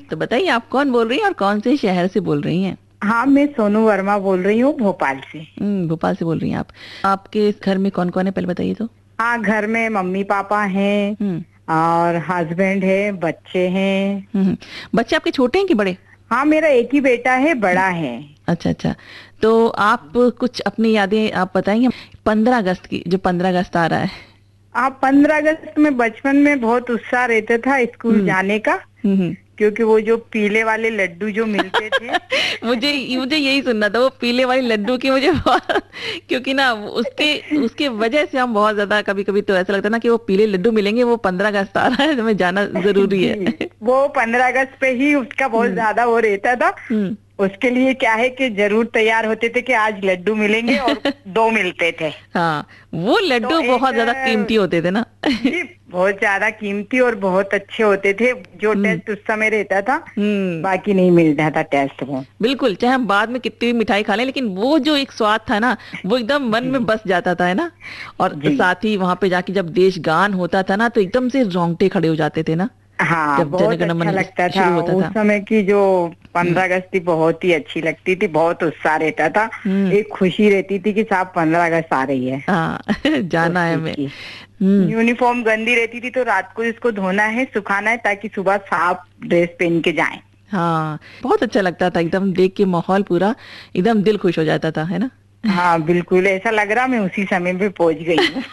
तो बताइए आप कौन बोल रही हैं और कौन से शहर से बोल रही हैं? हाँ, मैं सोनू वर्मा बोल रही हूँ भोपाल से। भोपाल से बोल रही हैं आप। आपके घर में कौन कौन है पहले बताइए तो। हाँ, घर में मम्मी पापा हैं हम्म। और हस्बैंड है, बच्चे हैं। बच्चे आपके छोटे हैं कि बड़े? हाँ, मेरा एक ही बेटा है, बड़ा है। अच्छा अच्छा। तो आप कुछ अपनी यादें आप बताएंगे 15 अगस्त की, जो 15 अगस्त आ रहा है। आप 15 अगस्त में बचपन में बहुत उत्साह रहता था स्कूल हम्म। जाने का, हम्म। क्योंकि वो जो पीले वाले लड्डू जो मिलते थे। मुझे मुझे यही सुनना था, वो पीले वाले लड्डू की मुझे बहुत क्योंकि ना उसके उसके वजह से हम बहुत ज्यादा कभी कभी तो ऐसा लगता है ना कि वो पीले लड्डू मिलेंगे, वो 15 अगस्त आ रहा है, हमें जाना जरूरी है। जी, वो 15 अगस्त पे ही उसका बहुत हम्म। ज्यादा वो रहता था। हम्म। उसके लिए क्या है कि जरूर तैयार होते थे कि आज लड्डू मिलेंगे, और दो मिलते थे। हाँ, वो तो लड्डू एक बहुत ज्यादा कीमती होते थे ना। जी, बहुत ज्यादा कीमती और बहुत अच्छे होते थे। जो हम्म। टेस्ट उस समय रहता था, हम्म। बाकी नहीं मिलता था टेस्ट वो। बिल्कुल, चाहे हम बाद में कितनी भी मिठाई खा लें, लेकिन वो जो एक स्वाद था ना, वो एकदम मन में जी बस जाता था, है ना। और जी। साथ ही वहां पे जाके जब देश गान होता था ना, तो एकदम से रोंगटे खड़े हो जाते थे ना, हाँ, जब बहुत जनगण अच्छा मन लगता था शुरू होता उस था। समय की जो हम्म। 15 अगस्त थी, बहुत ही अच्छी लगती थी, बहुत उत्साह रहता था। हम्म। एक खुशी रहती थी कि साहब 15 अगस्त आ रही है, हाँ। उस जाना है चीज हमें। की। हम्म। यूनिफॉर्म गंदी रहती थी तो रात को इसको धोना है, सुखाना है, ताकि सुबह साफ ड्रेस पहन के जाएं। हाँ, बहुत अच्छा लगता था, एकदम देख के माहौल पूरा एकदम दिल खुश हो जाता था, है ना। हाँ बिल्कुल, ऐसा लग रहा मैं उसी समय पे पहुंच गई हूँ।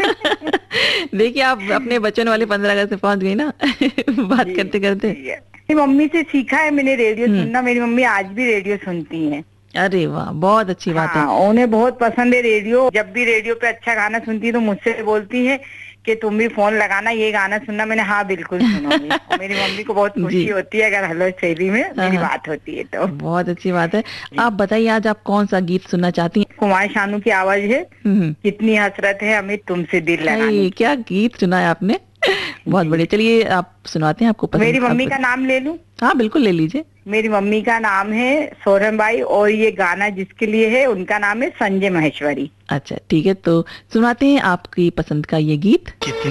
देखिए, आप अपने बचपन वाले 15 अगस्त में पहुंच गई ना। बात जी करते करते। जी। मेरी मम्मी से सीखा है मैंने रेडियो हम्म। सुनना। मेरी मम्मी आज भी रेडियो सुनती हैं। अरे वाह, बहुत अच्छी बात है। हाँ, उन्हें बहुत पसंद है रेडियो। जब भी रेडियो पे अच्छा गाना सुनती है तो मुझसे बोलती है कि तुम भी फोन लगाना, ये गाना सुनना। मैंने हाँ बिल्कुल सुनूंगी। और मेरी मम्मी को बहुत जी। खुशी होती है अगर हेलो शैली में हाँ मेरी हाँ, बात होती है तो। बहुत अच्छी बात है। जी। आप बताइए, आज आप कौन सा गीत सुनना चाहती हैं? कुमार शानू की आवाज है, हम्म। कितनी हसरत है हमें तुमसे दिल लगाने हाय, की। क्या गीत सुना है आपने। बहुत जी। बढ़िया, चलिए आप सुनाते हैं, आपको मेरी पसंद मम्मी आप। का नाम ले लूं? हाँ बिल्कुल, ले लीजिए। मेरी मम्मी का नाम है सोरम बाई, और ये गाना जिसके लिए है उनका नाम है संजय महेश्वरी। अच्छा ठीक है, तो सुनाते हैं आपकी पसंद का ये गीत।